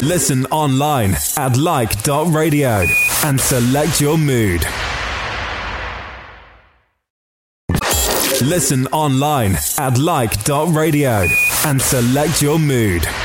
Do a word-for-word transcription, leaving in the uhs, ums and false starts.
Listen online at like dot radio and select your mood. Listen online at like dot radio and select your mood.